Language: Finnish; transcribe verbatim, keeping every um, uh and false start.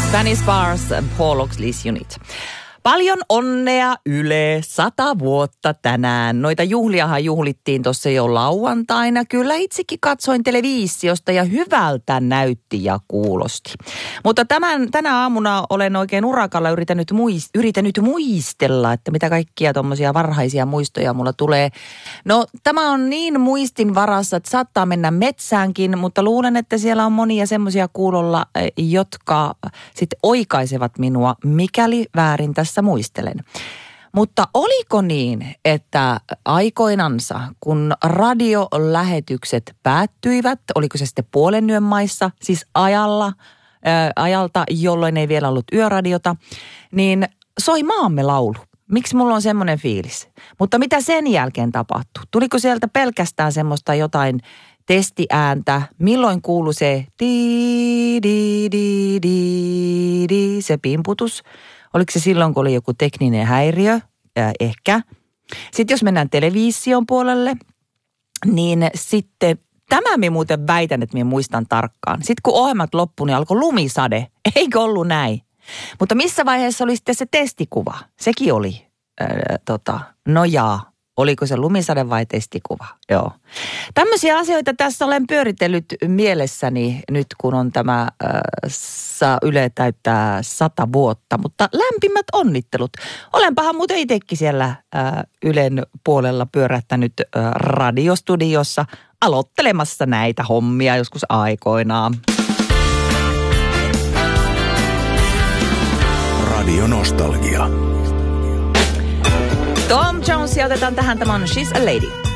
Spanish Bars, Paul Oxley's Unit. Paljon onnea Yle, sata vuotta tänään. Noita juhliahan juhlittiin tuossa jo lauantaina. Kyllä itsekin katsoin televisiosta ja hyvältä näytti ja kuulosti. Mutta tämän, tänä aamuna olen oikein urakalla yritänyt, muist, yritänyt muistella, että mitä kaikkia tuommoisia varhaisia muistoja mulla tulee. No tämä on niin muistin varassa, että saattaa mennä metsäänkin, mutta luulen, että siellä on monia semmoisia kuulolla, jotka sitten oikaisevat minua, mikäli väärin tässä muistelen. Mutta oliko niin, että aikoinansa, kun radiolähetykset päättyivät, oliko se sitten puolen yön maissa, siis ajalla, ää, ajalta, jolloin ei vielä ollut yöradiota, niin soi maamme laulu. Miksi mulla on semmoinen fiilis? Mutta mitä sen jälkeen tapahtui? Tuliko sieltä pelkästään semmoista jotain testiääntä? Milloin kuului se di, di, di, di, di, se pimputus? Oliko se silloin, kun oli joku tekninen häiriö? Äh, ehkä. Sitten jos mennään television puolelle, niin sitten, tämä minä muuten väitän, että minä muistan tarkkaan. Sitten kun ohjelmat loppui, niin alkoi lumisade. Eikö ollut näin? Mutta missä vaiheessa oli sitten se testikuva? Sekin oli. Äh, tota, no jaa. Oliko se lumisade vai testikuva? Joo. Tämmöisiä asioita tässä olen pyöritellyt mielessäni nyt, kun on tämä äh, Yle täyttää sata vuotta. Mutta lämpimät onnittelut. Olenpahan muuten itsekin siellä äh, Ylen puolella pyörähtänyt äh, radiostudiossa aloittelemassa näitä hommia joskus aikoinaan. Radio Nostalgia. Tom Jonesia otetaan tähän. Tämä on She's a Lady.